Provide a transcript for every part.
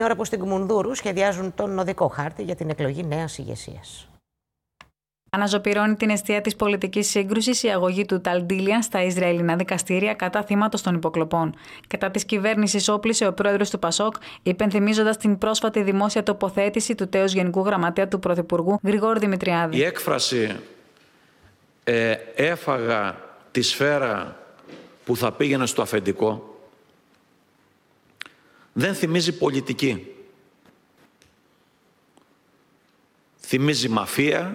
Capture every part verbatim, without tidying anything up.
Ώρα που στην Κουμουνδούρου σχεδιάζουν τον οδικό χάρτη για την εκλογή νέας ηγεσίας. Αναζωπυρώνει την αιστεία της πολιτικής σύγκρουσης η αγωγή του Tal Dilian στα Ισραηλινά δικαστήρια κατά θύματος των υποκλοπών. Κατά της κυβέρνησης όπλησε ο πρόεδρος του Πασόκ, υπενθυμίζοντας την πρόσφατη δημόσια τοποθέτηση του τέως Γενικού Γραμματέα του Πρωθυπουργού Γρηγόρη Δημητριάδη. Η έκφραση ε, «έφαγα τη σφαίρα που θα πήγαινε στο αφεντικό» δεν θυμίζει πολιτική. Θυμίζει μαφία,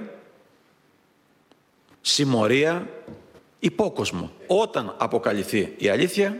συμμορία, υπόκοσμο. Όταν αποκαλυφθεί η αλήθεια,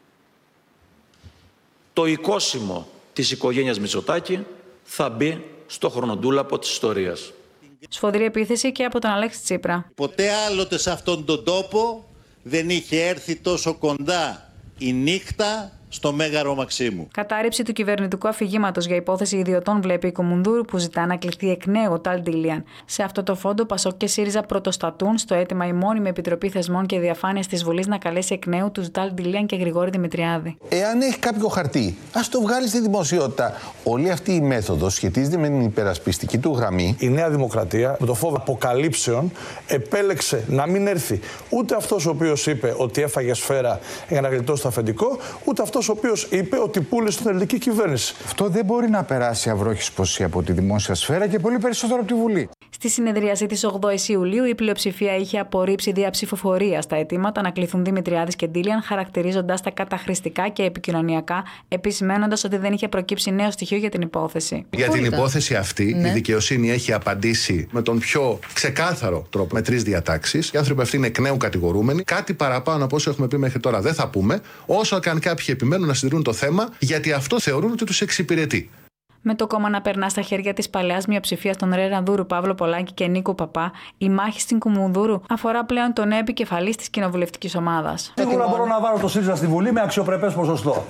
το οικόσιμο της οικογένειας Μητσοτάκη θα μπει στο χρονοτούλαπο της ιστορίας. Σφοδρή επίθεση και από τον Αλέξη Τσίπρα. Ποτέ άλλοτε σε αυτόν τον τόπο δεν είχε έρθει τόσο κοντά η νύχτα στο Μέγαρο Μαξίμου. Κατάρριψη του κυβερνητικού αφηγήματος για υπόθεση ιδιωτών βλέπει η Κουμουνδούρου που ζητά να κληθεί εκ νέου ο Tal Dilian. Σε αυτό το φόντο, Πασόκ και ΣΥΡΙΖΑ πρωτοστατούν στο αίτημα η μόνιμη Επιτροπή Θεσμών και Διαφάνειας της Βουλής να καλέσει εκ νέου τους Tal Dilian και Γρηγόρη Δημητριάδη. Εάν έχει κάποιο χαρτί, ας το βγάλει στη δημοσιότητα. Όλη αυτή η μέθοδος σχετίζεται με την υπερασπιστική του γραμμή. Η Νέα Δημοκρατία, με το φόβο αποκαλύψεων, επέλεξε να μην έρθει ούτε αυτός ο οποίος είπε ότι έφαγε σφαίρα για να γλιτώσει το αφεντικό, ούτε αυτός ο οποίος είπε ότι πούλησε την ελληνική κυβέρνηση. Αυτό δεν μπορεί να περάσει αυρόχισπος από τη δημόσια σφαίρα και πολύ περισσότερο από τη Βουλή. Στη συνεδρίαση της ογδόης Ιουλίου, η πλειοψηφία είχε απορρίψει δια ψηφοφορία στα αιτήματα να κληθούν Δημητριάδης και Dilian, χαρακτηρίζοντας τα καταχρηστικά και επικοινωνιακά, επισημαίνοντας ότι δεν είχε προκύψει νέο στοιχείο για την υπόθεση. Για την υπόθεση αυτή, ναι. Η δικαιοσύνη έχει απαντήσει με τον πιο ξεκάθαρο τρόπο, με τρεις διατάξεις. Οι άνθρωποι αυτοί είναι εκ νέου κατηγορούμενοι. Κάτι παραπάνω από όσο έχουμε πει μέχρι τώρα δεν θα πούμε, όσο και αν κάποιοι επιμένουν να συντηρούν το θέμα, γιατί αυτό θεωρούν ότι τους εξυπηρετεί. Με το κόμμα να περνά στα χέρια της παλαιάς μειοψηφίας των Ρερανδούρου, Παύλο Πολάκη και Νίκου Παπά, η μάχη στην Κουμουνδούρου αφορά πλέον τον νέο επικεφαλής της κοινοβουλευτικής ομάδας. Σίγουρα μπορώ να βάλω το ΣΥΡΙΖΑ στη Βουλή με αξιοπρεπές ποσοστό.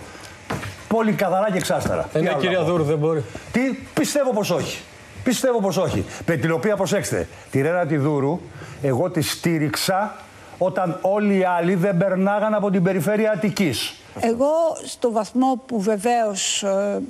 Πολύ καθαρά και εξάστερα. Ε, ναι, κυρία Δούρου, δεν μπορεί. Τι, πιστεύω πως όχι. Πιστεύω πως όχι. Με την οποία, προσέξτε, τη Ρένα τη Δούρου, εγώ τη στήριξα όταν όλοι οι άλλοι δεν περνάγαν από την περιφέρεια Αττικής. Εγώ στο βαθμό που βεβαίως ε,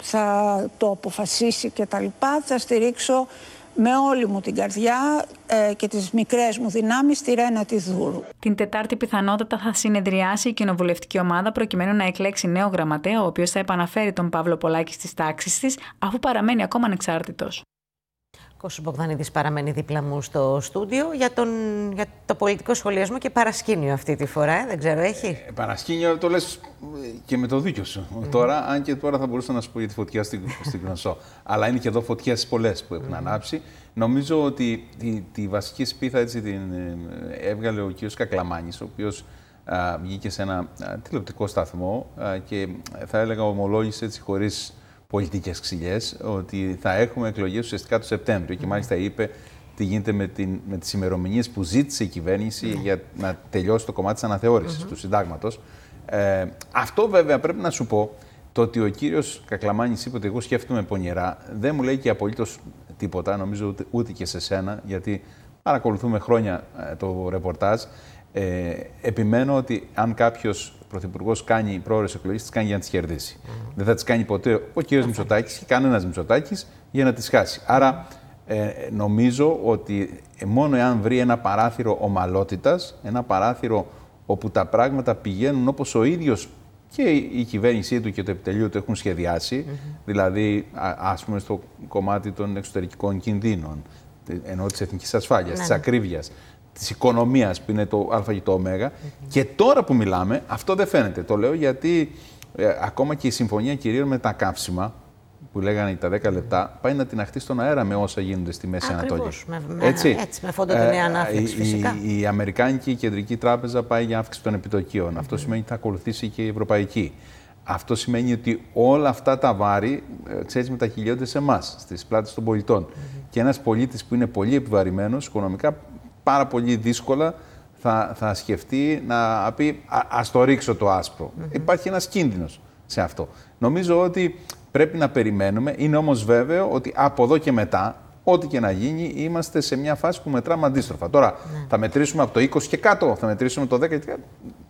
θα το αποφασίσει και τα λοιπά, θα στηρίξω με όλη μου την καρδιά ε, και τις μικρές μου δυνάμεις τη Ρένα τη Δούρου. Την Τετάρτη πιθανότατα θα συνεδριάσει η κοινοβουλευτική ομάδα προκειμένου να εκλέξει νέο γραμματέα, ο οποίος θα επαναφέρει τον Παύλο Πολάκη στις τάξεις της, αφού παραμένει ακόμα ανεξάρτητος. Κώστας Μπογδανίδης παραμένει δίπλα μου στο στούντιο για, τον, για το πολιτικό σχολιασμό και παρασκήνιο αυτή τη φορά. Ε, δεν ξέρω, έχει. Ε, παρασκήνιο το λες και με το δίκιο σου. Mm. Τώρα, αν και τώρα θα μπορούσα να σου πω για τη φωτιά στην, στην Γνωσό. Αλλά είναι και εδώ φωτιές πολλές που έχουν mm. ανάψει. Νομίζω ότι τη, τη βασική σπίθα έτσι την έβγαλε ο κ. Κακλαμάνης, ο οποίος α, βγήκε σε ένα α, τηλεοπτικό σταθμό α, και θα έλεγα ομολόγησε έτσι χωρίς πολιτικές ξυλιές, ότι θα έχουμε εκλογές ουσιαστικά το Σεπτέμβριο και μάλιστα είπε τι γίνεται με, την, με τις ημερομηνίες που ζήτησε η κυβέρνηση mm. για να τελειώσει το κομμάτι της αναθεώρησης mm-hmm. του συντάγματος. Ε, αυτό βέβαια πρέπει να σου πω, το ότι ο κύριος Κακλαμάνης είπε ότι εγώ σκέφτομαι πονηρά, δεν μου λέει και απολύτως τίποτα, νομίζω ούτε, ούτε και σε σένα, γιατί παρακολουθούμε χρόνια ε, το ρεπορτάζ. Ε, επιμένω ότι αν κάποιος πρωθυπουργός κάνει πρόορες εκλογές, τις κάνει για να τις κερδίσει. Mm. Δεν θα τις κάνει ποτέ ο κύριος Μητσοτάκης και κανένας Μητσοτάκης για να τις χάσει. Άρα ε, νομίζω ότι μόνο εάν βρει ένα παράθυρο ομαλότητας, ένα παράθυρο όπου τα πράγματα πηγαίνουν όπως ο ίδιος και η κυβέρνησή του και το επιτελείο του έχουν σχεδιάσει, mm-hmm. δηλαδή α, ας πούμε στο κομμάτι των εξωτερικών κινδύνων, ενώ της εθνικής ασφάλειας, mm-hmm. της ακρίβειας, της οικονομίας που είναι το α και το ω. Mm-hmm. Και τώρα που μιλάμε, αυτό δεν φαίνεται. Το λέω γιατί ε, ακόμα και η συμφωνία κυρίων με τα καύσιμα, που λέγανε τα δέκα λεπτά, πάει να την αχτεί στον αέρα με όσα γίνονται στη Μέση Ανατολή. Με, με, έτσι. έτσι, με φόντο τη νέα ανάπτυξη, φυσικά. Η, η Αμερικάνικη Κεντρική Τράπεζα πάει για αύξηση των επιτοκίων. Mm-hmm. Αυτό σημαίνει ότι θα ακολουθήσει και η Ευρωπαϊκή. Αυτό σημαίνει ότι όλα αυτά τα βάρη, ξέρεις, μετακυλιώνται σε εμάς, στις πλάτες των πολιτών. Mm-hmm. Και ένας πολίτης που είναι πολύ επιβαρημένος οικονομικά, πάρα πολύ δύσκολα θα, θα σκεφτεί να πει α, ας το ρίξω το άσπρο. Mm-hmm. Υπάρχει ένας κίνδυνος σε αυτό. Νομίζω ότι πρέπει να περιμένουμε. Είναι όμως βέβαιο ότι από εδώ και μετά, ό,τι και να γίνει, είμαστε σε μια φάση που μετράμε αντίστροφα. Τώρα, ναι. θα μετρήσουμε από το είκοσι και κάτω, θα μετρήσουμε το δέκα και κάτω.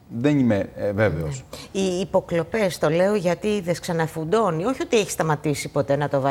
Δεν είμαι ε, βέβαιος. Οι υποκλοπές, το λέω γιατί είδες, ξαναφουντώνει. Όχι ότι έχει σταματήσει ποτέ να το